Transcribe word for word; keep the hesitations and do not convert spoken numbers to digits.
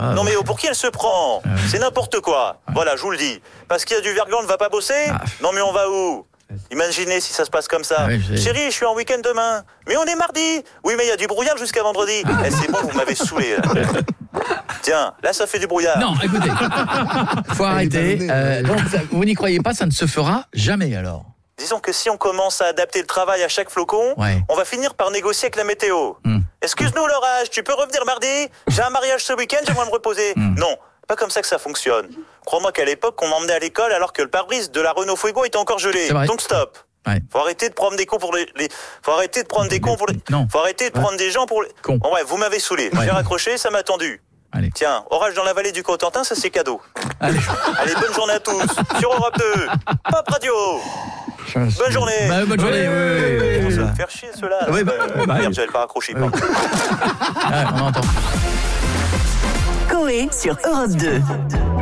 Ah, non ouais. mais oh, pour qui elle se prend Ah, ouais. C'est n'importe quoi. Ouais. Voilà, je vous le dis. Parce qu'il y a du verglas, on ne va pas bosser Ah. Non mais on va où Imaginez si ça se passe comme ça. Ah, ouais, j'ai- Chérie, je suis en week-end demain. Mais on est mardi. Oui, mais il y a du brouillard jusqu'à vendredi. Eh, c'est bon, vous m'avez saoulé. Là. Tiens, là, ça fait du brouillard. Non, écoutez, faut arrêter. ballonné, Euh, ouais. donc, ça- vous n'y croyez pas, ça ne se fera jamais alors. Disons que si on commence à adapter le travail à chaque flocon, Ouais. on va finir par négocier avec la météo. Hmm. Excuse-nous l'orage, tu peux revenir mardi ? J'ai un mariage ce week-end, j'aimerais me reposer. Hmm. Non, pas comme ça que ça fonctionne. Crois-moi qu'à l'époque, on m'emmenait à l'école alors que le pare-brise de la Renault Fuego était encore gelé. C'est vrai. Donc stop. Ouais. Faut arrêter de prendre des cons pour les, les- faut arrêter de prendre des cons pour les, Non. faut arrêter de prendre des gens pour les, Cons. Bon, ouais, vous m'avez saoulé. Ouais. J'ai raccroché, ça m'a tendu. Allez. Tiens, orage dans la vallée du Cotentin, ça c'est cadeau. Allez. Allez, bonne journée à tous. Sur Europe deux. Pop Radio. Bonne journée. Bah, bonne journée. Oui, oui, oui, On oui, va oui. me faire chier ceux-là. Oui, bah, Euh, bah, merde, oui. j'avais pas raccroché. Oui. pardon. Ah, on entend. Coé sur Europe deux.